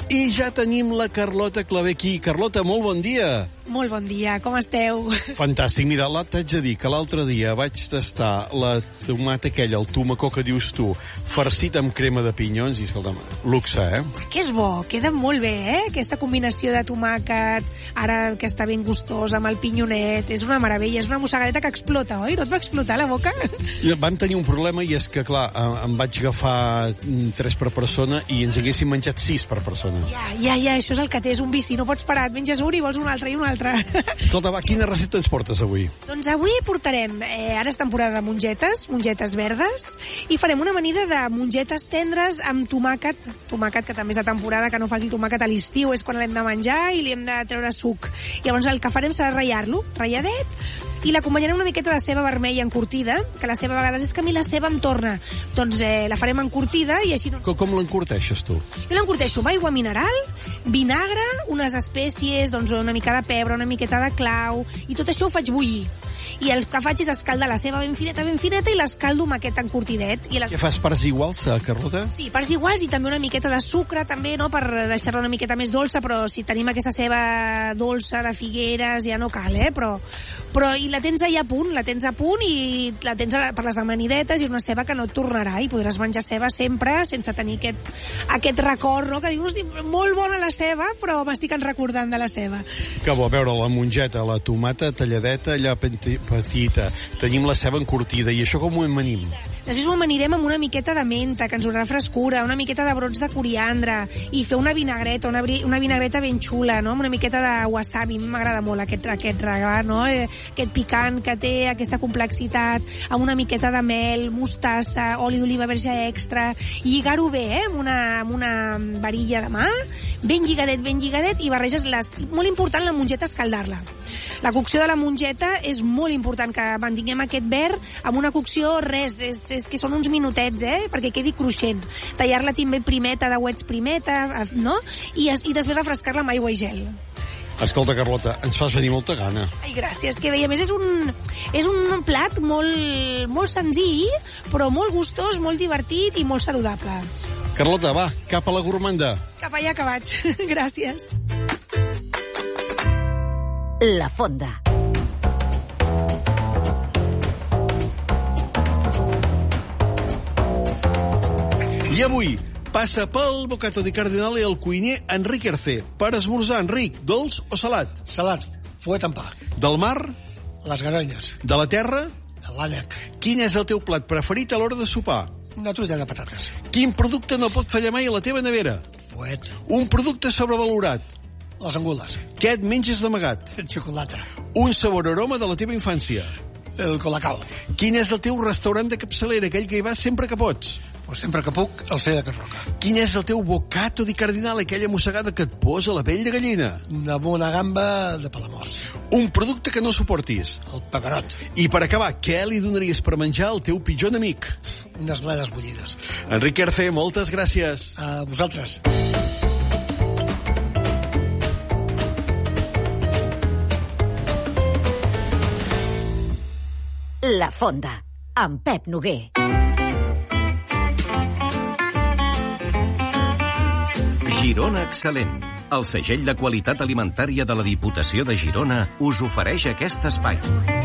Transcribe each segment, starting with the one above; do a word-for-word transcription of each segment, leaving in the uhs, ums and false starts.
I ja tenim la Carlota Clavé aquí. Carlota, molt bon dia. Molt bon dia, com esteu? Fantàstic. Mira, t'haig de dir que l'altre dia vaig tastar la tomata aquella, el tomacó que dius tu, farcit amb crema de pinyons, i escolta'm, luxe, eh? Que és bo, queda molt bé, eh? Aquesta combinació de tomàquet, ara que està ben gustós, amb el pinyonet, és una meravella, és una mossegadeta que explota, oi? No et va explotar la boca? Vam tenir un problema i és que, clar, em vaig agafar tres per persona i ens haguéssim menjat sis per persona. Ja, ja, ja, això és el que té, és un vici, no pots parar, et menges un i vols un altre i un altre. Escolta, va, quina recepta ens portes avui? Doncs avui portarem, eh, ara és temporada de mongetes, mongetes verdes, i farem una amanida de mongetes tendres amb tomàquet, tomàquet que també és de temporada, que no faci tomàquet a l'estiu, és quan l'hem de menjar i li hem de treure suc. Llavors el que farem serà ratllar-lo, ratlladet, i l'acompanyarem una miqueta de ceba vermella encurtida, que la ceba a vegades és que a mi la ceba em torna. Doncs eh, la farem encurtida i així... No... Com, com l'encurteixes tu? Jo l'encurteixo amb aigua mineral, vinagre, unes espècies, doncs una mica de pebre, una miqueta de clau, i tot això ho faig bullir. I el que faig és escaldar la ceba ben fineta, ben fineta, i l'escaldo amb aquest encurtidet. I les... Què fas, parts iguals, Carlota? Sí, parts iguals, i també una miqueta de sucre, també, no?, per deixar-la una miqueta més dolça, però si tenim aquesta ceba dolça de figueres ja no cal, eh? Però, però i la tens allà a punt, la tens a punt i la tens per les amanidetes, i és una ceba que no et tornarà, i podràs menjar ceba sempre sense tenir aquest, aquest record, no?, que dius, molt bona la ceba, però m'estic recordant de la ceba. Que bo, a veure, la mongeta, la tomata talladeta, allà petita, tenim la ceba encurtida, i això com ho amanim? Després ho amanirem amb una miqueta de menta, que ens donarà frescura, una miqueta de brots de coriandre, i fer una vinagreta, una, una vinagreta ben xula, no?, amb una miqueta de wasabi. M'agrada molt aquest, aquest regal, no?, aquest picant que té, aquesta complexitat, amb una miqueta de mel, mostassa, oli d'oliva verge extra, i lligar-ho bé, eh?, amb una, amb una varilla de mà, ben lligadet, ben lligadet, i barreges les... Molt important la mongeta escaldar-la. La cocció de la mongeta és molt important, que mantinguem aquest verd amb una cocció, res, és, és que són uns minutets, eh?, perquè quedi cruixent. Tallar-la també primeta, de uets primeta, no?, i, i després refrescar-la amb aigua i gel. Escolta, Carlota, ens fas venir molta gana. Ai, gràcies, que bé. A més, és un, és un plat molt, molt senzill, però molt gustós, molt divertit i molt saludable. Carlota, va, cap a la gourmanda. Cap allà que vaig. Gràcies. La Fonda. I avui passa pel bocato di cardinale el cuiner Enric Ercé. Per esmorzar, Enric, dolç o salat? Salat, fuet amb pa. Del mar? Les garonyes. De la terra? L'ànec. Quin és el teu plat preferit a l'hora de sopar? Una truita de patates. Quin producte no pot fallar mai a la teva nevera? Fuet. Un producte sobrevalorat? Les angules. Què et menges d'amagat? Xocolata. Un sabor aroma de la teva infància? El colacao. Quin és el teu restaurant de capçalera, aquell que hi vas sempre que pots? Pues sempre que puc, el sé de Can Roca. Quin és el teu bocato di cardinale, aquella mossegada que et posa la pell de gallina? Una bona gamba de Palamós. Un producte que no suportis? El peperot. I per acabar, què li donaries per menjar al teu pitjor enemic? Unes bledes bullides. Enric Ercé, moltes gràcies. A vosaltres. La Fonda, amb Pep Noguer. Girona Excel·lent. El segell de qualitat alimentària de la Diputació de Girona us ofereix aquest espai.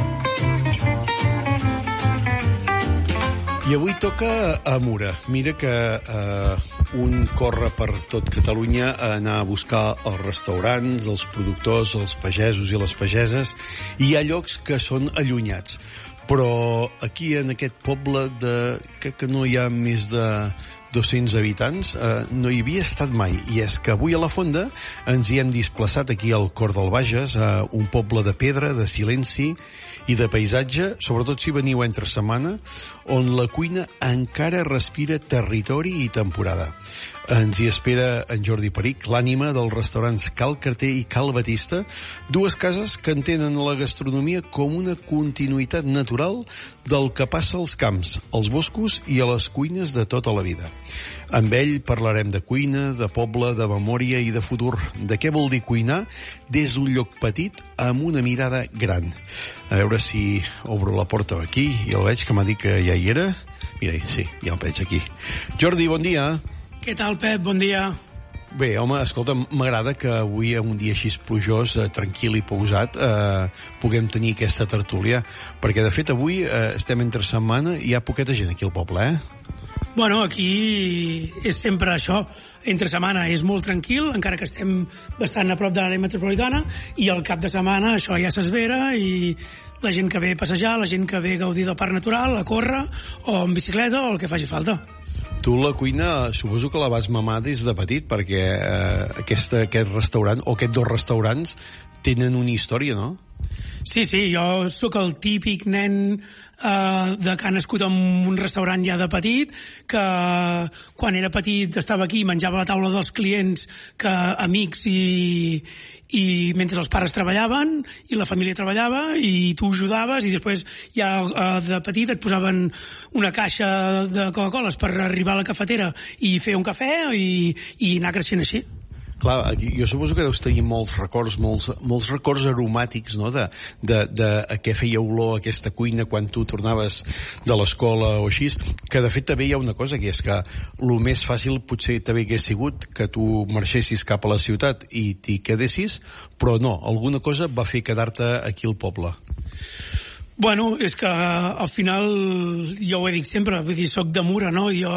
I avui toca a Mura. Mira que eh, un corre per tot Catalunya a anar a buscar els restaurants, els productors, els pagesos i les pageses, i hi ha llocs que són allunyats. Però aquí, en aquest poble de, crec que no hi ha més de dos-cents habitants, eh, no hi havia estat mai. I és que avui a la Fonda ens hi hem desplaçat aquí al Cor del Bages, a un poble de pedra, de silenci i de paisatge, sobretot si veniu entre setmana, on la cuina encara respira territori i temporada. Ens hi espera en Jordi Peric, l'ànima dels restaurants Cal Carter i Cal Batista, dues cases que entenen la gastronomia com una continuïtat natural del que passa als camps, als boscos i a les cuines de tota la vida. Amb ell parlarem de cuina, de poble, de memòria i de futur. De què vol dir cuinar des d'un lloc petit amb una mirada gran. A veure si obro la porta aquí i el veig, que m'ha dit que ja hi era. Mira, sí, ja el veig aquí. Jordi, bon dia. Què tal, Pep? Bon dia. Bé, home, escolta, m'agrada que avui, un dia així plujós, eh, tranquil i pausat, eh, puguem tenir aquesta tertúlia, perquè, de fet, avui eh, estem entre setmana i hi ha poqueta gent aquí al poble, eh? Bueno, aquí és sempre això. Entre setmana és molt tranquil, encara que estem bastant a prop de l'àrea metropolitana, i al cap de setmana això ja s'esvera i la gent que ve a passejar, la gent que ve a gaudir del parc natural, a córrer, o en bicicleta, o el que faci falta. Tu la cuina suposo que la vas mamar des de petit, perquè eh, aquesta, aquest restaurant, o aquests dos restaurants, tenen una història, no? Sí, sí, jo sóc el típic nen eh, de que ha nascut en un restaurant ja de petit, que quan era petit estava aquí i menjava a la taula dels clients, que amics i, i mentre els pares treballaven i la família treballava i tu ajudaves, i després ja eh, de petit et posaven una caixa de Coca-Coles per arribar a la cafetera i fer un cafè i, i anar creixent així. Clar, aquí, jo suposo que deus tenir molts records, molts, molts records aromàtics, no?, de, de, de a què feia olor aquesta cuina quan tu tornaves de l'escola o així, que de fet també hi ha una cosa, que és que el més fàcil potser també hagués sigut que tu marxessis cap a la ciutat i t'hi quedessis, però no, alguna cosa va fer quedar-te aquí al poble. Bueno, és que al final, jo ho he dit sempre, vull dir, soc de Mura, no? Jo,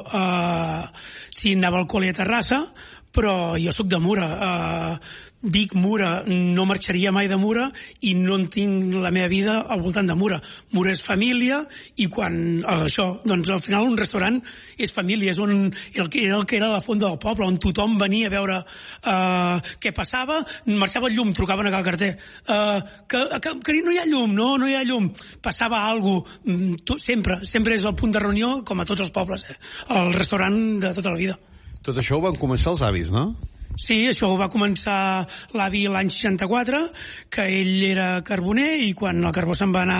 eh, sí, anava al col·le a Terrassa, però jo sóc de Mura. Uh, Vic, Mura, no marxaria mai de Mura i no en tinc la meva vida al voltant de Mura. Mura és família i quan uh, això, doncs al final un restaurant és família, és on el que era, el que era la font del poble, on tothom venia a veure uh, què passava, marxava el llum, trucaven a cal carter, uh, que, que, que no hi ha llum, no, no hi ha llum, passava alguna cosa, sempre, sempre és el punt de reunió, com a tots els pobles, eh? El restaurant de tota la vida. Tot això ho van començar els avis, no? Sí, això ho va començar l'avi l'any seixanta-quatre, que ell era carboner i quan el carbó se'n va anar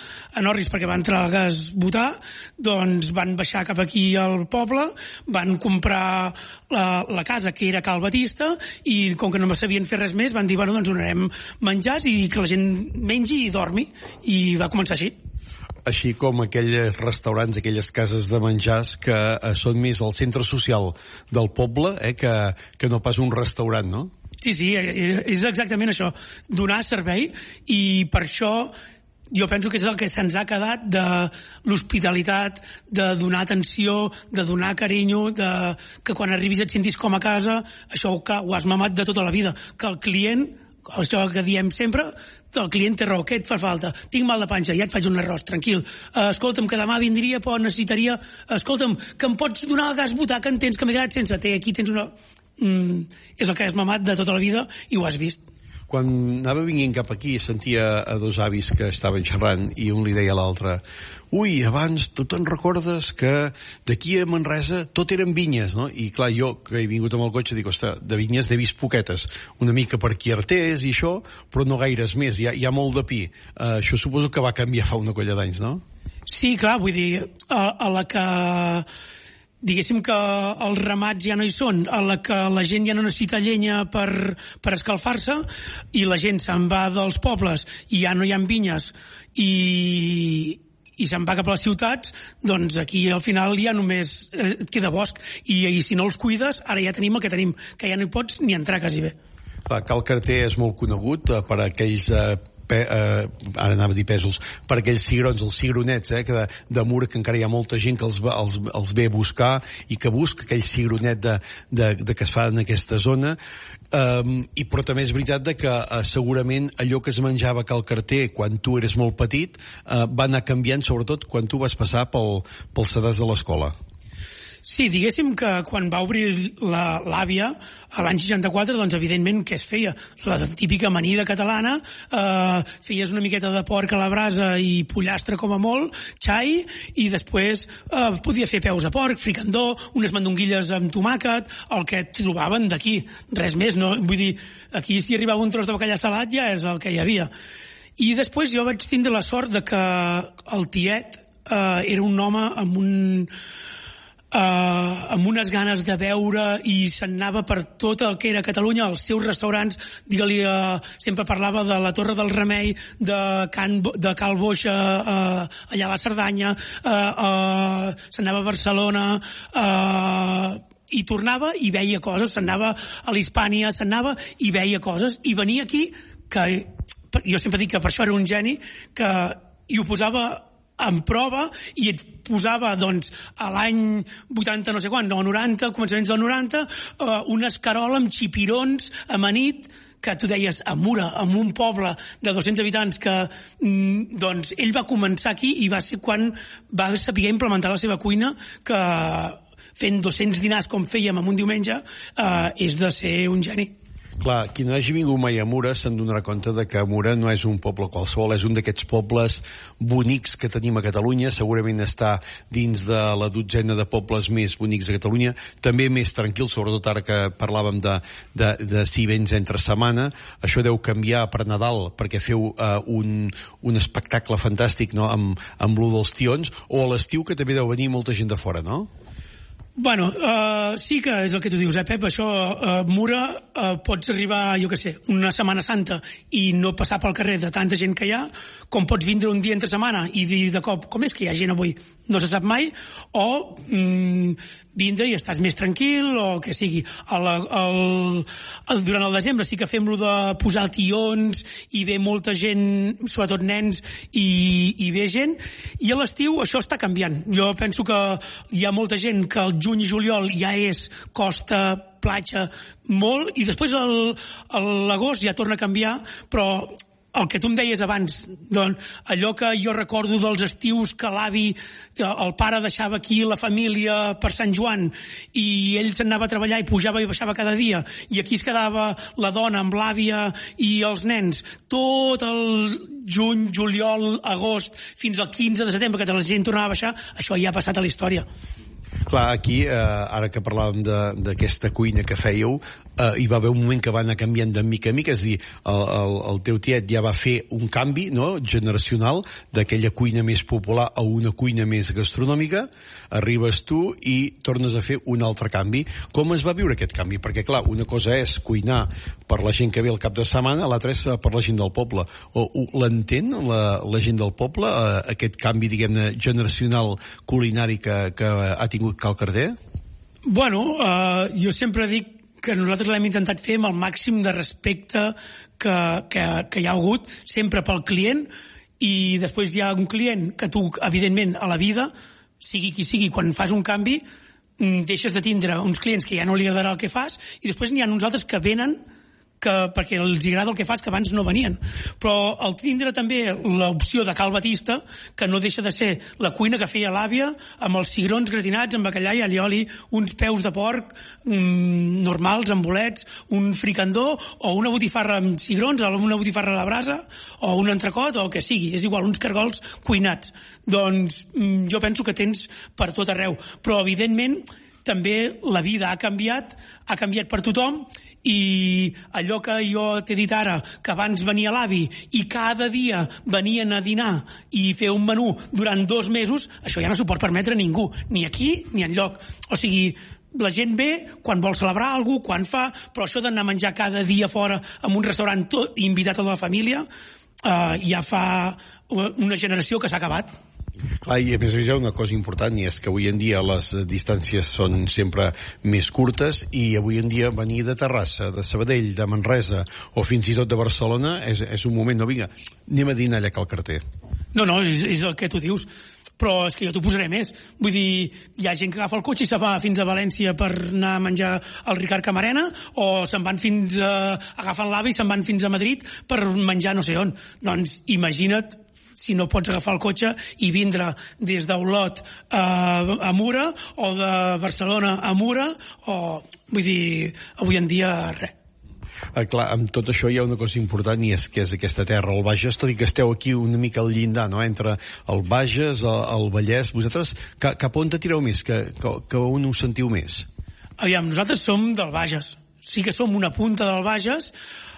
a Norris perquè va entrar el gas butà, doncs van baixar cap aquí al poble, van comprar la, la casa que era Cal Batista i com que no sabien fer res més van dir, bueno, doncs donarem menjars i que la gent mengi i dormi, i va començar així. Així com aquells restaurants, aquelles cases de menjars que eh, són més al centre social del poble, eh, que, que no pas un restaurant, no? Sí, sí, és exactament això, donar servei, i per això jo penso que és el que se'ns ha quedat de l'hospitalitat, de donar atenció, de donar carinyo, de que quan arribis et sentis com a casa, això que ho has mamat de tota la vida, que el client, això que diem sempre, el client té raó, què et fa falta? Tinc mal de panxa, ja et faig un arròs, tranquil. Uh, escolta'm, que demà vindria, però necessitaria... Escolta'm, que em pots donar el gas butà que en tens, que m'he quedat sense té, aquí tens una... Mm, és el que has mamat de tota la vida i ho has vist. Quan anava vinguent cap aquí sentia a dos avis que estaven xerrant i un li deia a l'altre: ui, abans tu te'n recordes que d'aquí a Manresa tot eren vinyes, no? I clar, jo que he vingut amb el cotxe dic, ostres, de vinyes n'he vist poquetes, una mica per aquí Artés i això, però no gaires més, hi ha, hi ha molt de pi. Uh, això suposo que va canviar fa una colla d'anys, no? Sí, clar, vull dir, a, a la que... diguéssim que els ramats ja no hi són, a la que la gent ja no necessita llenya per, per escalfar-se i la gent se'n va dels pobles i ja no hi ha vinyes i, i se'n va cap a les ciutats, doncs aquí al final ja només et queda bosc i, i si no els cuides, ara ja tenim el que tenim, que ja no hi pots ni entrar quasi bé. Clar, Cal Carter és molt conegut eh, per aquells... Eh, Pe, eh, ara anava a dir pèsols, per aquells cigrons, els cigronets, eh, que de, de Mura, que encara hi ha molta gent que els, els, els ve a buscar i que busca aquell cigronet de, de, de que es fa en aquesta zona. Um, i però també és veritat de que uh, segurament allò que es menjava a Cal Carter quan tu eres molt petit uh, va anar canviant, sobretot quan tu vas passar pel, pel sedàs de l'escola. Sí, diguéssim que quan va obrir l'àvia a l'any seixanta-quatre, doncs evidentment què es feia? La típica amanida catalana, eh, feies una miqueta de porc a la brasa i pollastre com a molt, xai, i després eh, podia fer peus de porc, fricandó, unes mandonguilles amb tomàquet, el que trobaven d'aquí, res més, no? Vull dir, aquí si arribava un tros de bacallà salat ja és el que hi havia. I després jo vaig tindre la sort de que el tiet eh, era un home amb un... Uh, amb unes ganes de veure i s'anava per tot el que era Catalunya, els seus restaurants, digue-li, uh, sempre parlava de la Torre del Remei, de, Can, de Cal Boixa, uh, allà a la Cerdanya, uh, uh, s'anava a Barcelona, uh, i tornava i veia coses, s'anava a l'Hispània, s'anava i veia coses, i venia aquí, que jo sempre dic que per això era un geni, que i ho posava en prova i et posava, doncs, a l'any vuitanta no sé quan, no, noranta, començaments del noranta, eh, una escarola amb xipirons amanit, que tu deies, a Mura, en un poble de dos-cents habitants, que mm, doncs ell va començar aquí i va ser quan va saber implementar la seva cuina, que fent dos-cents dinars com fèiem en un diumenge, eh, és de ser un geni. Clar, qui no hagi vingut mai a Mura se'n donarà compte de que Mura no és un poble qualsevol, és un d'aquests pobles bonics que tenim a Catalunya, segurament està dins de la dotzena de pobles més bonics de Catalunya, també més tranquil, sobretot ara que parlàvem de, de, de si vens entre setmana. Això deu canviar per Nadal, perquè feu uh, un, un espectacle fantàstic, no?, amb, amb l'U dels Tions, o a l'estiu, que també deu venir molta gent de fora, no? Bueno, uh, sí que és el que tu dius, eh, Pep? Això, uh, Mura, uh, pots arribar, jo què sé, una Setmana Santa i no passar pel carrer de tanta gent que hi ha, com pots vindre un dia entre setmana i dir de cop, com és que hi ha gent avui? No se sap mai, o mm, vindre i estàs més tranquil, o que sigui. El, el, el, durant el desembre sí que fem lo de posar tions i ve molta gent, sobretot nens, i, i ve gent, i a l'estiu això està canviant. Jo penso que hi ha molta gent que el juny i juliol ja és costa, platja, molt, i després el, l'agost ja torna a canviar, però el que tu em deies abans, doncs, allò que jo recordo dels estius que l'avi, el pare deixava aquí la família per Sant Joan i ell s'anava a treballar i pujava i baixava cada dia, i aquí es quedava la dona amb l'àvia i els nens tot el juny, juliol, agost, fins al quinze de setembre, que la gent tornava a baixar, això ja ha passat a la història. Clar, aquí, eh, ara que parlàvem d'aquesta cuina que fèieu, eh, hi va haver un moment que va anar canviant de mica a mica, és a dir, el, el, el teu tiet ja va fer un canvi, no?, generacional, d'aquella cuina més popular a una cuina més gastronòmica, arribes tu i tornes a fer un altre canvi. Com es va viure aquest canvi? Perquè, clar, una cosa és cuinar per la gent que ve el cap de setmana, l'altra és per la gent del poble. O, o, l'entén la, la gent del poble, eh, aquest canvi, diguem-ne, generacional culinari que, que ha tingut Cal Carder? Bueno, uh, jo sempre dic que nosaltres l'hem intentat fer amb el màxim de respecte que, que, que hi ha hagut, sempre pel client, i després hi ha un client que tu, evidentment, a la vida, sigui qui sigui, quan fas un canvi, deixes de tindre uns clients que ja no li agradarà el que fas, i després n'hi ha uns altres que venen que, perquè els agrada el que fas, que abans no venien. Però el tindre també l'opció de Cal Batista, que no deixa de ser la cuina que feia l'àvia, amb els cigrons gratinats, amb bacallà i allioli, uns peus de porc mmm, normals, amb bolets, un fricandó, o una botifarra amb cigrons, o una botifarra a la brasa, o un entrecot, o el que sigui, és igual, uns cargols cuinats. Doncs mmm, jo penso que tens per tot arreu. Però, evidentment, també la vida ha canviat, ha canviat per tothom, i allò que jo t'he dit ara, que abans venia l'avi i cada dia venien a dinar i fer un menú durant dos mesos, això ja no s'ho pot permetre ningú, ni aquí ni enlloc. O sigui, la gent ve quan vol celebrar alguna cosa, quan fa, però això d'anar a menjar cada dia fora en un restaurant tot invitat a tota la família, eh, ja fa una generació que s'ha acabat. Clar, i a més hi ha una cosa important, i és que avui en dia les distàncies són sempre més curtes, i avui en dia venir de Terrassa, de Sabadell, de Manresa o fins i tot de Barcelona és, és un moment, no, vinga, anem a dinar allà a Cal Carter. No, no, és, és el que tu dius, però és que jo t'ho posaré més. Vull dir, hi ha gent que agafa el cotxe i se va fins a València per anar a menjar al Ricard Camarena, o se'n van fins a... agafen l'AVE i se'n van fins a Madrid per menjar no sé on. Doncs imagina't si no pots agafar el cotxe i vindre des d'Olot a, a Mura, o de Barcelona a Mura, o, vull dir, avui en dia, res. Ah, clar, amb tot això hi ha una cosa important, i és que és aquesta terra, el Bages, tot i que esteu aquí una mica al llindar, no?, entre el Bages, el, el Vallès. Vosaltres, ca, cap on te tireu més? Que, que, que on us sentiu més? Aviam, nosaltres som del Bages. Sí que som una punta del Bages,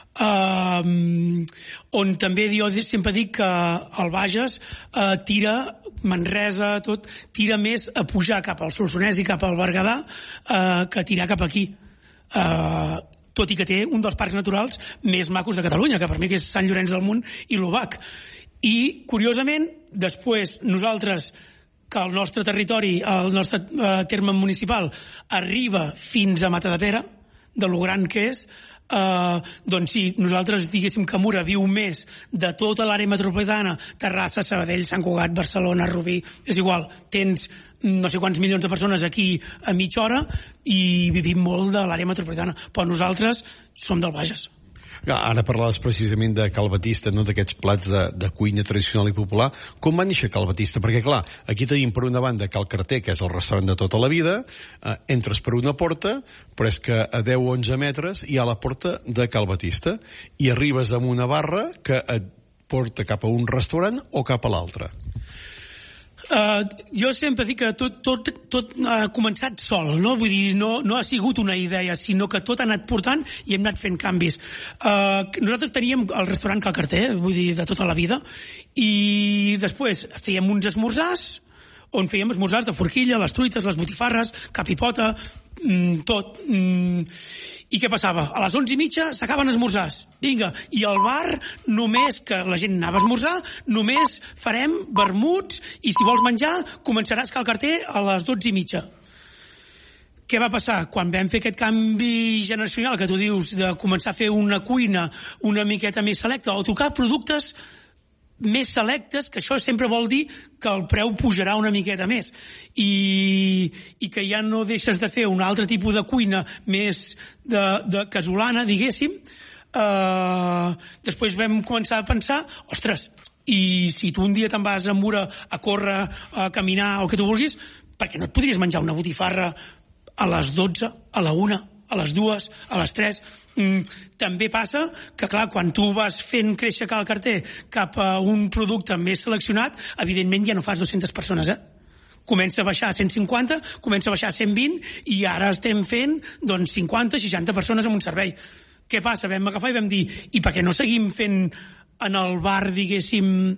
Uh, on també jo sempre dic que el Bages uh, tira, Manresa, tot, tira més a pujar cap al Solsonès i cap al Berguedà uh, que tirar cap aquí. Uh, tot i que té un dels parcs naturals més macos de Catalunya, que per mi que és Sant Llorenç del Munt i l'Obac. I, curiosament, després nosaltres, que el nostre territori, el nostre eh, terme municipal, arriba fins a Matadepera, de lo gran que és. Uh, doncs sí, nosaltres diguéssim que Mura viu més de tota l'àrea metropolitana, Terrassa, Sabadell, Sant Cugat, Barcelona, Rubí, és igual, tens no sé quants milions de persones aquí a mitja hora i vivim molt de l'àrea metropolitana, però nosaltres som del Bages. Ara parlaves precisament de Cal Batista, no? D'aquests plats de, de cuina tradicional i popular. Com va néixer Cal Batista? Perquè, clar, aquí tenim per una banda Cal Carter, que és el restaurant de tota la vida, eh, entres per una porta, però és que a deu o onze metres hi ha la porta de Cal Batista, i arribes amb una barra que et porta cap a un restaurant o cap a l'altre. Uh, jo sempre dic que tot, tot, tot ha començat sol, no? Vull dir, no, no ha sigut una idea, sinó que tot ha anat portant i hem anat fent canvis. Uh, nosaltres teníem el restaurant Cal Carter, vull dir, de tota la vida, i després fèiem uns esmorzars, on fèiem esmorzars de forquilla, les truites, les botifarres, cap i pota, mm, tot. Mm. I què passava? A les onze i mitja s'acaben esmorzars. Vinga, i al bar, només que la gent anava a esmorzar, només farem vermuts i si vols menjar, començaràs Cal Carter a les dotze i mitja. Què va passar? Quan vam fer aquest canvi generacional que tu dius de començar a fer una cuina una miqueta més selecta o tocar productes més selectes, que això sempre vol dir que el preu pujarà una miqueta més i, i que ja no deixes de fer un altre tipus de cuina més de, de casolana, diguéssim. Uh, després vam començar a pensar, ostres, i si tu un dia te'n vas a Mura a córrer, a caminar o el que tu vulguis, per què no et podries menjar una botifarra a les dotze, a la una, a les dues, a les tres? Mm, també passa que, clar, quan tu vas fent créixer Cal Carter cap a un producte més seleccionat, evidentment ja no fas dues-centes persones, eh? Comença a baixar a cent cinquanta, comença a baixar a cent vint i ara estem fent doncs, cinquanta, seixanta persones en un servei. Què passa? Vam agafar i vam dir, i per què no seguim fent en el bar, diguéssim,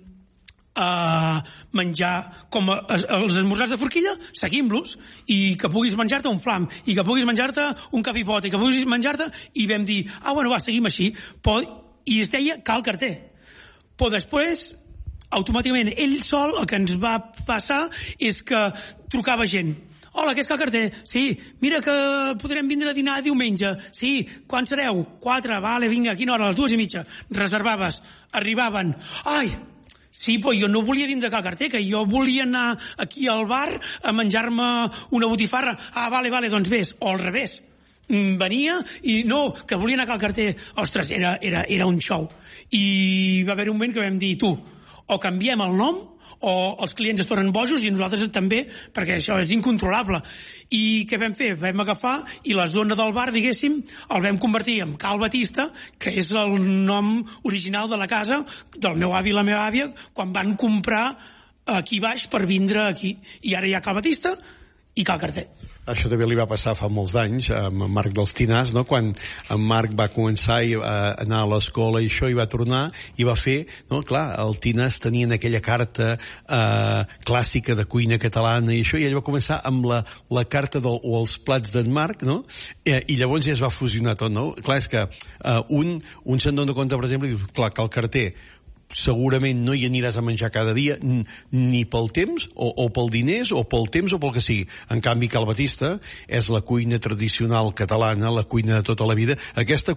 a menjar com a, els esmorzars de forquilla, seguim-los i que puguis menjar-te un flam i que puguis menjar-te un capipot i que puguis menjar-te, i vam dir, ah, bueno, va, seguim així. Però, i es deia Cal Carter. Però després, automàticament, ell sol, el que ens va passar és que trucava gent. Hola, què és Cal Carter? Sí, mira que podrem vindre a dinar diumenge. Sí, quan sereu? Quatre, vale, vinga, a quina hora? A les dues i mitja. Reservaves, arribaven. Ai, sí, però jo no volia vindre a Cal Carter, que jo volia anar aquí al bar a menjar-me una botifarra. Ah, vale, vale, doncs vés. O al revés. Venia i no, que volia anar a Cal Carter. Ostres, era, era, era un show. I va haver un moment que vam dir, tu, o canviem el nom o els clients es tornen bojos i nosaltres també, perquè això és incontrolable. I què vam fer? Vam agafar i la zona del bar, diguéssim, el vam convertir en Cal Batista, que és el nom original de la casa del meu avi i la meva àvia quan van comprar aquí baix per vindre aquí. I ara hi ha Cal Batista i Cal Carter. Això també li va passar fa molts anys amb en Marc dels Tinars, no? Quan en Marc va començar a anar a l'escola i això, i va tornar i va fer, no? Clar, el Tinars tenien aquella carta eh, clàssica de cuina catalana i això, i ell va començar amb la, la carta del, o els plats d'en Marc, no? Eh, i llavors ja es va fusionar tot, no? Clar, és que eh, un, un se'n dona compte, per exemple, i diu, clar, Cal Carter segurament no hi aniràs a menjar cada dia ni pel temps, o, o pel diners o pel temps o pel que sigui. En canvi, Cal Batista és la cuina tradicional catalana, la cuina de tota la vida. Aquesta